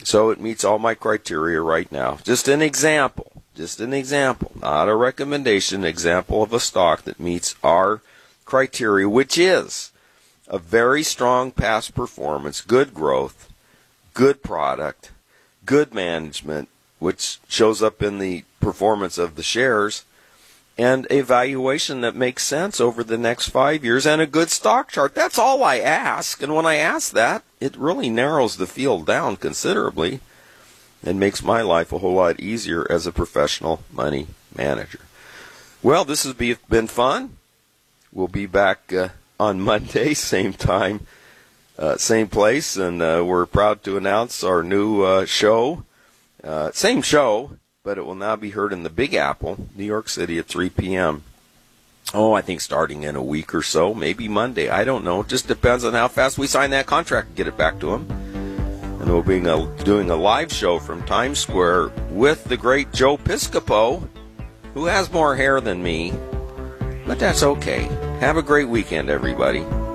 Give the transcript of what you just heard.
So it meets all my criteria right now. Just an example, not a recommendation, example of a stock that meets our criteria, which is a very strong past performance, good growth, good product, good management, which shows up in the performance of the shares, and a valuation that makes sense over the next 5 years, and a good stock chart. That's all I ask. And when I ask that, it really narrows the field down considerably and makes my life a whole lot easier as a professional money manager. Well, this has been fun. We'll be back on Monday, same time, same place, and we're proud to announce our new show. Same show, but it will now be heard in the Big Apple, New York City at 3 p.m. I think starting in a week or so, maybe Monday. I don't know. It just depends on how fast we sign that contract and get it back to them. And we'll be doing a live show from Times Square with the great Joe Piscopo, who has more hair than me. But that's okay. Have a great weekend, everybody.